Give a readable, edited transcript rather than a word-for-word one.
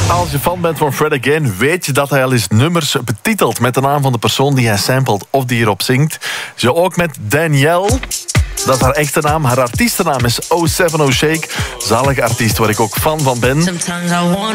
Als je fan bent van Fred Again, weet je dat hij al eens nummers betitelt met de naam van de persoon die hij samplet of die hierop zingt. Zo ook met Danielle. Dat is haar echte naam. Haar artiestennaam is 070 Shake. Zalige artiest waar ik ook fan van ben.